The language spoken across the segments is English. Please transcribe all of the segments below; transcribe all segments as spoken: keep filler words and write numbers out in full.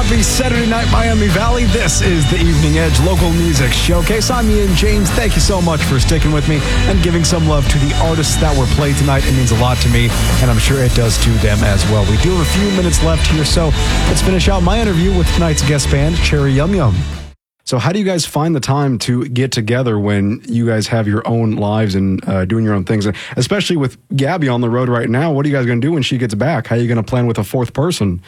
Happy Saturday night, Miami Valley. This is the Evening Edge Local Music Showcase. I'm Ian James. Thank you so much for sticking with me and giving some love to the artists that were played tonight. It means a lot to me, and I'm sure it does to them as well. We do have a few minutes left here, so let's finish out my interview with tonight's guest band, Cherry Yum Yum. So how do you guys find the time to get together when you guys have your own lives and uh, doing your own things? And especially with Gabby on the road right now, what are you guys going to do when she gets back? How are you going to plan with a fourth person?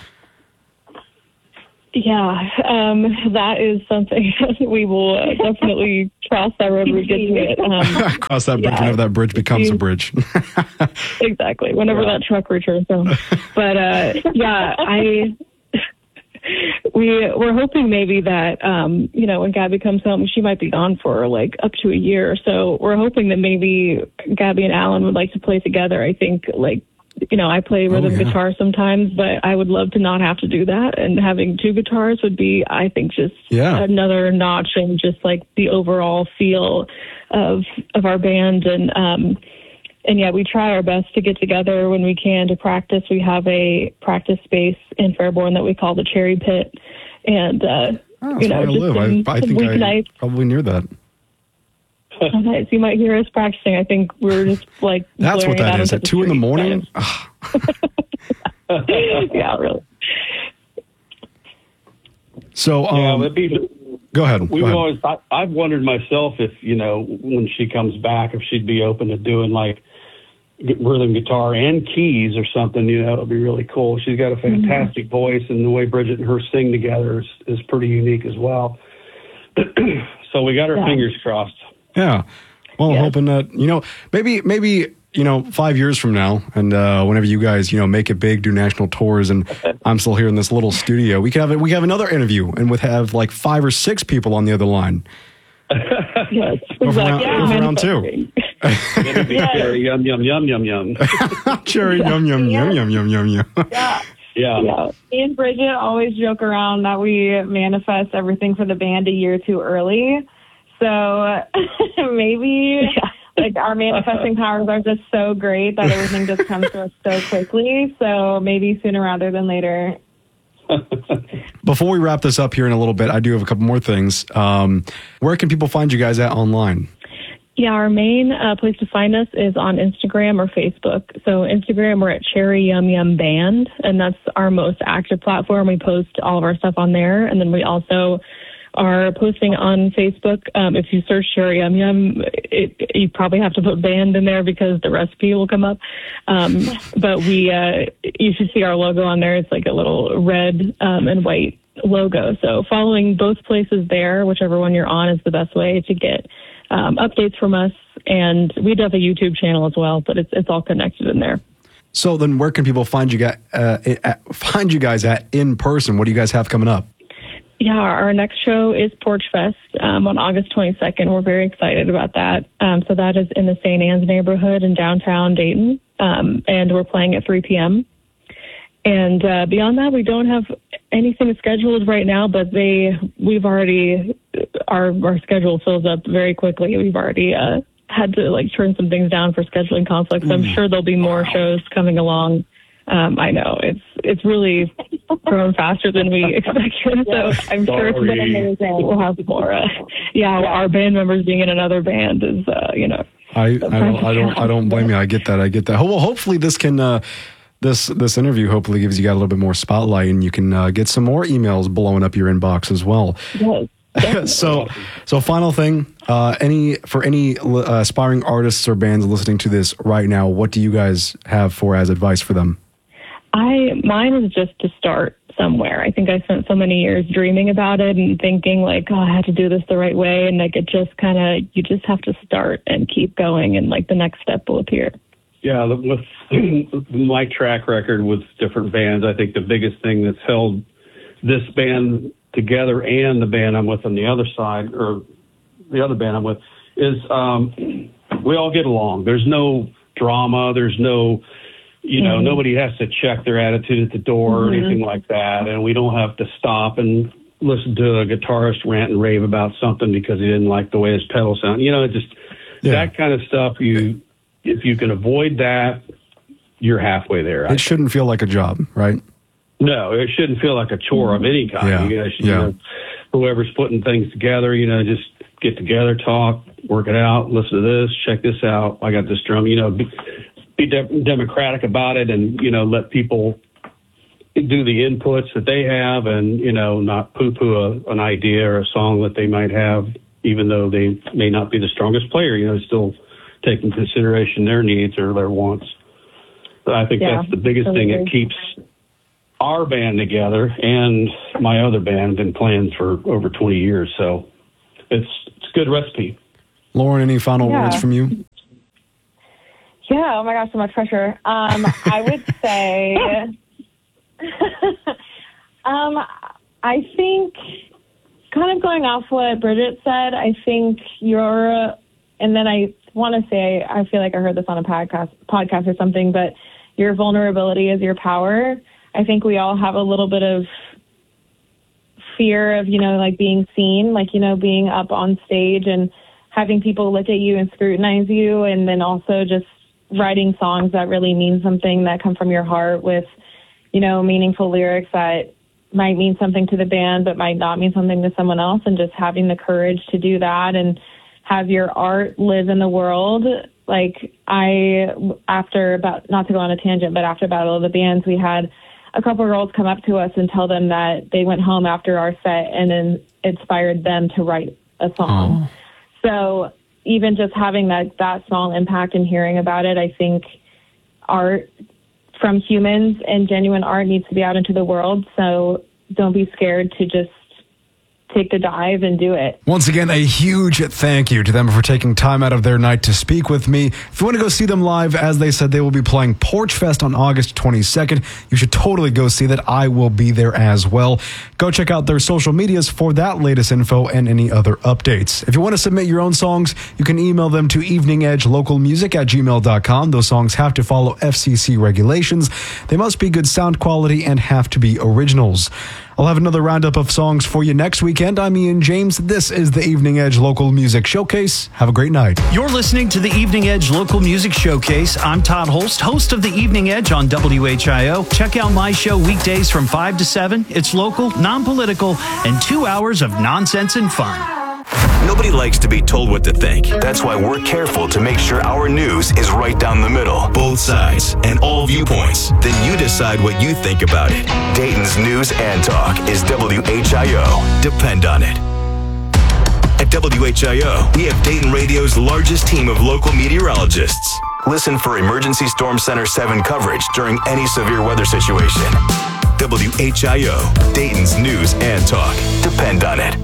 Yeah, um, that is something we will uh, definitely cross that road when we get to it. Um, cross that bridge yeah. whenever that bridge becomes a bridge. Exactly, whenever yeah. that truck returns home. But uh, yeah, I we we're hoping maybe that um, you know, when Gabby comes home, she might be gone for like up to a year. So we're hoping that maybe Gabby and Alan would like to play together. I think like. You know, I play rhythm oh, yeah. guitar sometimes, but I would love to not have to do that. And having two guitars would be, I think, just yeah. another notch in just like the overall feel of of our band. And um, and yeah, we try our best to get together when we can to practice. We have a practice space in Fairborn that we call the Cherry Pit, and uh, oh, you know, just I, some, I, I think I probably near that. Sometimes you might hear us practicing. I think we're just like that's what that is at two in the morning. Yeah, really. So, um, yeah, be, go ahead. We've go ahead. always. I, I've wondered myself if you know when she comes back if she'd be open to doing like rhythm guitar and keys or something. You know, it'll be really cool. She's got a fantastic mm-hmm. voice, and the way Bridget and her sing together is, is pretty unique as well. So we got our yeah. fingers crossed. Yeah. Well, yeah. I'm hoping that, you know, maybe, maybe, you know, five years from now, and uh, whenever you guys, you know, make it big, do national tours, and I'm still here in this little studio, we can have we can have another interview, and we'd have like five or six people on the other line. Yes, Go for round, yeah. go for round two. It'll be yeah. Cherry yum yum yum yum yum. Cherry yeah. yum yum yeah. yum yum yum yum yum. Yeah. Yeah. yeah. Me and Bridget always joke around that we manifest everything for the band a year too early. So maybe yeah. like our manifesting powers are just so great that everything just comes to us so quickly. So maybe sooner rather than later. Before we wrap this up here in a little bit, I do have a couple more things. Um, where can people find you guys at online? Yeah, our main uh, place to find us is on Instagram or Facebook. So Instagram, we're at Cherry Yum Yum Band, and that's our most active platform. We post all of our stuff on there, and then we also are posting on Facebook. Um, if you search Cherry Yum Yum, it, you probably have to put band in there because the recipe will come up. Um, but we, uh, you should see our logo on there. It's like a little red um, and white logo. So following both places there, whichever one you're on, is the best way to get um, updates from us. And we do have a YouTube channel as well, but it's it's all connected in there. So then, where can people find you guys? Uh, at, find you guys at in person? What do you guys have coming up? Yeah, our next show is Porch Fest um, on August twenty-second. We're very excited about that. Um, so that is in the Saint Anne's neighborhood in downtown Dayton, um, and we're playing at three p.m. And uh, beyond that, we don't have anything scheduled right now, but they we've already our our schedule fills up very quickly. We've already uh, had to like turn some things down for scheduling conflicts. Mm. I'm sure there'll be more wow. shows coming along. Um, I know it's it's really grown faster than we expected, so I'm sure it's been amazing. We'll have more. Uh, yeah, yeah, our band members being in another band is, uh, you know. I, I don't I don't I don't blame you. I get that. I get that. Well, hopefully this can uh, this this interview hopefully gives you guys a little bit more spotlight, and you can uh, get some more emails blowing up your inbox as well. Yes. so so final thing. Uh, any for any uh, aspiring artists or bands listening to this right now, what do you guys have for as advice for them? I mine is just to start somewhere. I think I spent so many years dreaming about it and thinking like, oh, I had to do this the right way, and like it just kind of you just have to start and keep going, and like the next step will appear. Yeah, with my track record with different bands, I think the biggest thing that's held this band together and the band I'm with on the other side, or the other band I'm with, is um, we all get along. There's no drama. There's no You know, mm-hmm. nobody has to check their attitude at the door or mm-hmm. anything like that. And we don't have to stop and listen to a guitarist rant and rave about something because he didn't like the way his pedal sounded. You know, it just yeah. that kind of stuff. You, if you can avoid that, you're halfway there. It shouldn't feel like a job, right? No, it shouldn't feel like a chore of any kind. Yeah. You guys should, Yeah. you know, whoever's putting things together, you know, just get together, talk, work it out, listen to this, check this out. I got this drum, you know, be, be de- democratic about it and, you know, let people do the inputs that they have and, you know, not poo-poo a, an idea or a song that they might have, even though they may not be the strongest player, you know, still take into consideration their needs or their wants. But I think Yeah, that's the biggest totally. thing that keeps our band together and my other band been playing for over twenty years. So it's, it's a good recipe. Lauren, any final Yeah. words from you? Yeah, oh my gosh, so much pressure. Um, I would say, um, I think, kind of going off what Bridget said, I think you're, and then I want to say, I feel like I heard this on a podcast, podcast or something, but your vulnerability is your power. I think we all have a little bit of fear of, you know, like being seen, like, you know, being up on stage and having people look at you and scrutinize you, and then also just writing songs that really mean something, that come from your heart with, you know, meaningful lyrics that might mean something to the band but might not mean something to someone else, and just having the courage to do that and have your art live in the world. Like I, after about, not to go on a tangent, but after Battle of the Bands, we had a couple of girls come up to us and tell them that they went home after our set and then inspired them to write a song. Oh. So even just having that, that small impact and hearing about it, I think art from humans and genuine art needs to be out into the world. So don't be scared to just take the dive and do it. Once again, a huge thank you to them for taking time out of their night to speak with me. If you want to go see them live, as they said, they will be playing Porch Fest on August twenty-second. You should totally go see that. I will be there as well. Go check out their social medias for that latest info and any other updates. If you want to submit your own songs, you can email them to evening edge local music at gmail dot com. Those songs have to follow F C C regulations. They must be good sound quality and have to be originals. I'll have another roundup of songs for you next weekend. I'm Ian James. This is the Evening Edge Local Music Showcase. Have a great night. You're listening to the Evening Edge Local Music Showcase. I'm Todd Holst, host of the Evening Edge on W H I O. Check out my show weekdays from five to seven. It's local, non-political, and two hours of nonsense and fun. Nobody likes to be told what to think. That's why we're careful to make sure our news is right down the middle, both sides, and all viewpoints. Then you decide what you think about it. Dayton's News and Talk is W H I O. Depend on it. At W H I O, we have Dayton Radio's largest team of local meteorologists. Listen for Emergency Storm Center seven coverage during any severe weather situation. W H I O, Dayton's News and Talk. Depend on it.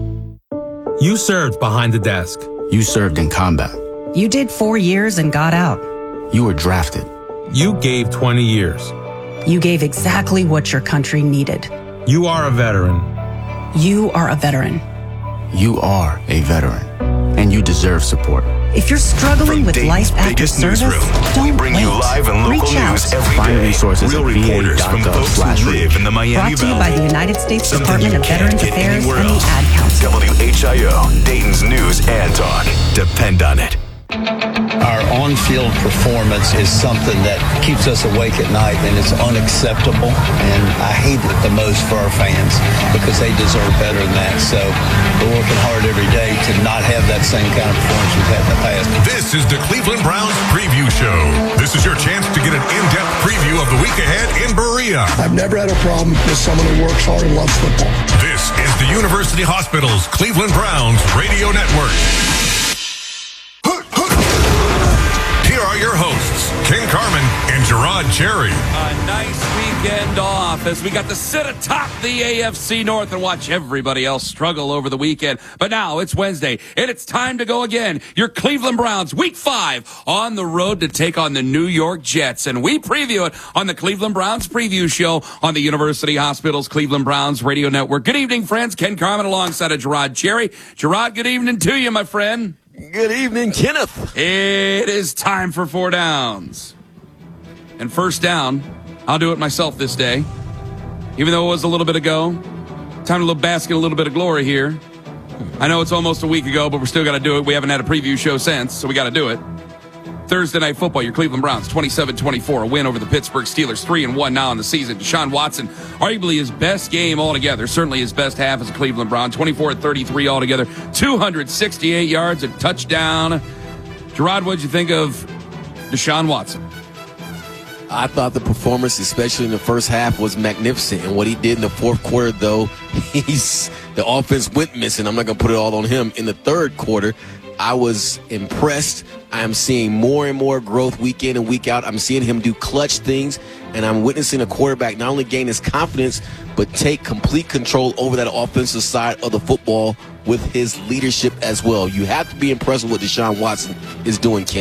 You served behind the desk. You served in combat. You did four years and got out. You were drafted. You gave twenty years. You gave exactly what your country needed. You are a veteran. You are a veteran. You are a veteran. And you deserve support. If you're struggling From with Dayton's life after biggest service, newsroom, don't we bring wait. you live and local Reach out. news every Find day. resources Real at v a reporters dot from gov folks slash who live in the Miami Brought to you Valley. by the United States Something Department you of can't Veterans get Affairs anywhere and the else. Ad Council. W H I O, Dayton's News and Talk. Depend on it. Our on-field performance is something that keeps us awake at night, and it's unacceptable, and I hate it the most for our fans because they deserve better than that. So we're working hard every day to not have that same kind of performance we've had in the past. This is the Cleveland Browns Preview Show. This is your chance to get an in-depth preview of the week ahead in Berea. I've never had a problem with someone who works hard and loves football. This is the University Hospital's Cleveland Browns Radio Network. Here are your hosts, Ken Carmen and Gerard Cherry. A nice weekend off as we got to sit atop the A F C North and watch everybody else struggle over the weekend. But now it's Wednesday, and it's time to go again. Your Cleveland Browns, week five, on the road to take on the New York Jets. And we preview it on the Cleveland Browns Preview Show on the University Hospital's Cleveland Browns Radio Network. Good evening, friends. Ken Carmen alongside of Gerard Cherry. Gerard, good evening to you, my friend. Good evening, Kenneth. It is time for four downs. And first down, I'll do it myself this day. Even though it was a little bit ago. Time to bask in a little bit of glory here. I know it's almost a week ago, but we're still got to do it. We haven't had a preview show since, so we got to do it. Thursday Night Football, your Cleveland Browns, twenty-seven twenty-four, a win over the Pittsburgh Steelers, three and one now in the season. Deshaun Watson, arguably his best game altogether, certainly his best half as a Cleveland Brown, twenty-four thirty-three altogether, two hundred sixty-eight yards, a touchdown. Gerard, what'd you think of Deshaun Watson? I thought the performance, especially in the first half, was magnificent. And what he did in the fourth quarter, though, he's the offense went missing. I'm not going to put it all on him. In the third quarter, I was impressed. I am seeing more and more growth week in and week out. I'm seeing him do clutch things, and I'm witnessing a quarterback not only gain his confidence, but take complete control over that offensive side of the football with his leadership as well. You have to be impressed with what Deshaun Watson is doing, Ken.